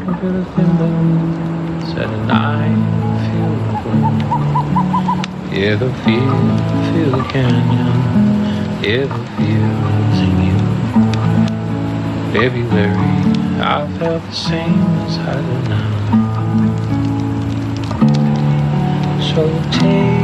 can feel the timber set and I feel the wind. Hear the feel the canyon. Hear the feels in you. February, I felt the same as I do now. So take